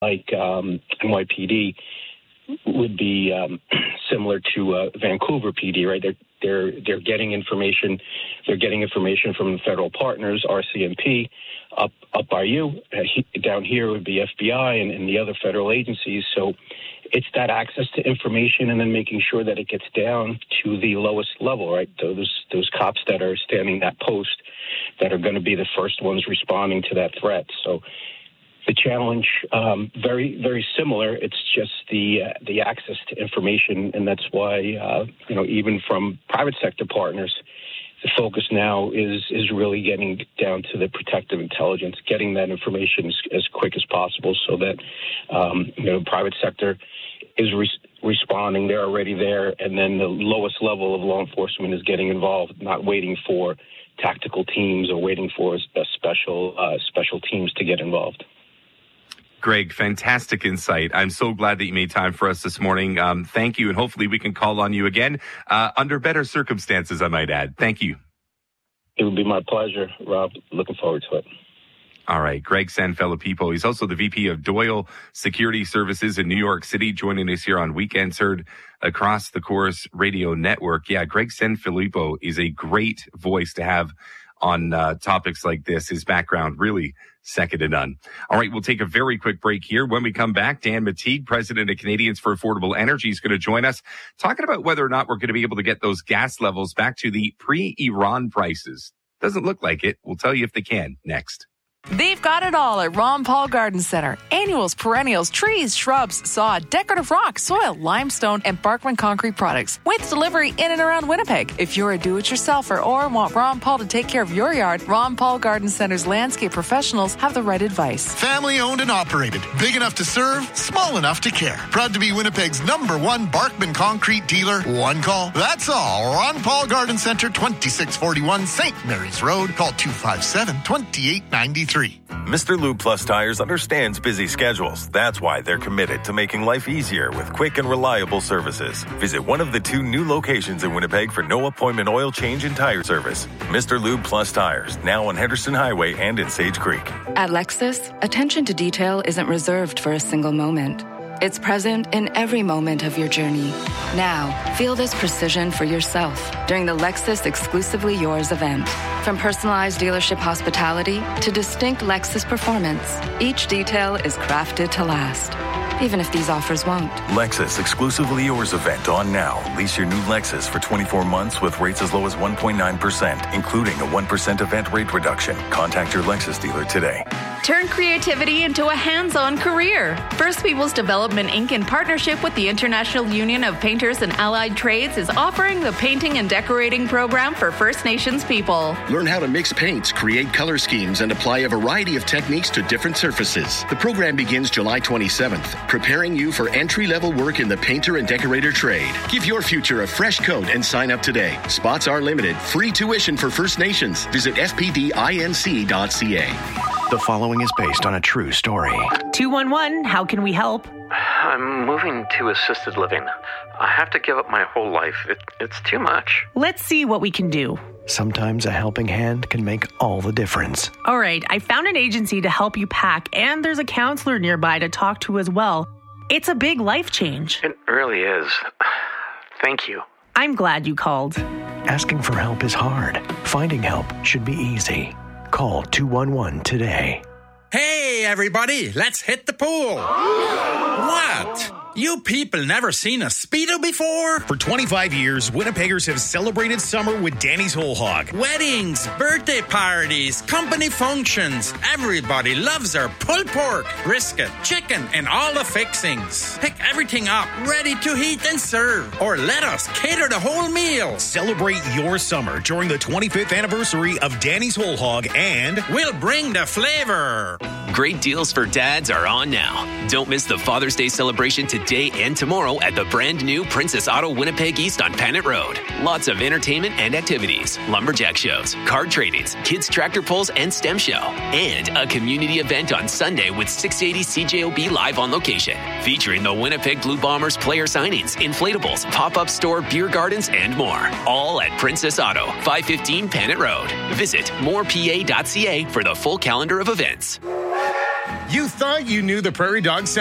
like NYPD would be similar to Vancouver PD, right? They're getting information. They're getting information from the federal partners, RCMP, up by you. Down here would be FBI and the other federal agencies. So it's that access to information and then making sure that it gets down to the lowest level, right? Those cops that are standing that post that are going to be the first ones responding to that threat. So the challenge, very, very similar. It's just the access to information, and that's why even from private sector partners, the focus now is really getting down to the protective intelligence, getting that information as quick as possible, so that private sector is responding. They're already there, and then the lowest level of law enforcement is getting involved, not waiting for tactical teams or waiting for special teams to get involved. Greg, fantastic insight. I'm so glad that you made time for us this morning. Thank you, and hopefully we can call on you again under better circumstances, I might add. Thank you. It would be my pleasure, Rob. Looking forward to it. All right, Greg Sanfilippo. He's also the VP of Doyle Security Services in New York City, joining us here on Weekends Heard across the Corus Radio Network. Yeah, Greg Sanfilippo is a great voice to have on topics like this. His background really second to none. All right, we'll take a very quick break here. When we come back, Dan Mateague, president of Canadians for Affordable Energy, is going to join us talking about whether or not we're going to be able to get those gas levels back to the pre-Iran prices. Doesn't look like it. We'll tell you if they can next. They've got it all at Ron Paul Garden Center. Annuals, perennials, trees, shrubs, sod, decorative rock, soil, limestone, and Barkman concrete products. With delivery in and around Winnipeg. If you're a do-it-yourselfer or want Ron Paul to take care of your yard, Ron Paul Garden Center's landscape professionals have the right advice. Family owned and operated. Big enough to serve, small enough to care. Proud to be Winnipeg's #1 Barkman concrete dealer. One call. That's all. Ron Paul Garden Center, 2641 St. Mary's Road. Call 257-2893. Mr. Lube Plus Tires understands busy schedules. That's why they're committed to making life easier with quick and reliable services. Visit one of the 2 new locations in Winnipeg for no appointment oil change and tire service. Mr. Lube Plus Tires, now on Henderson Highway and in Sage Creek. At Lexus, attention to detail isn't reserved for a single moment. It's present in every moment of your journey. Now, feel this precision for yourself during the Lexus Exclusively Yours event. From personalized dealership hospitality to distinct Lexus performance, each detail is crafted to last, even if these offers won't. Lexus Exclusively Yours event on now. Lease your new Lexus for 24 months with rates as low as 1.9%, including a 1% event rate reduction. Contact your Lexus dealer today. Turn creativity into a hands-on career. First Peoples Development Inc. in partnership with the International Union of Painters and Allied Trades is offering the Painting and Decorating program for First Nations people. Learn how to mix paints, create color schemes, and apply a variety of techniques to different surfaces. The program begins July 27th, preparing you for entry-level work in the painter and decorator trade. Give your future a fresh coat and sign up today. Spots are limited. Free tuition for First Nations. Visit fpdinc.ca. The following is based on a true story. 211, how can we help? I'm moving to assisted living. I have to give up my whole life. It's too much. Let's see what we can do. Sometimes a helping hand can make all the difference. All right, I found an agency to help you pack, and there's a counselor nearby to talk to as well. It's a big life change. It really is. Thank you. I'm glad you called. Asking for help is hard. Finding help should be easy. Call 211 today. Hey, everybody, let's hit the pool. What? You people never seen a Speedo before? For 25 years, Winnipeggers have celebrated summer with Danny's Whole Hog. Weddings, birthday parties, company functions. Everybody loves our pulled pork, brisket, chicken, and all the fixings. Pick everything up, ready to heat and serve. Or let us cater the whole meal. Celebrate your summer during the 25th anniversary of Danny's Whole Hog, and we'll bring the flavor. Great deals for dads are on now. Don't miss the Father's Day celebration today and tomorrow at the brand new Princess Auto Winnipeg East on Panet Road. Lots of entertainment and activities, lumberjack shows, card tradings, kids tractor pulls and STEM show, and a community event on Sunday with 680 CJOB live on location, featuring the Winnipeg Blue Bombers player signings, inflatables, pop-up store, beer gardens, and more. All at Princess Auto, 515 Panet Road. Visit morepa.ca for the full calendar of events. You thought you knew the Prairie Dog Center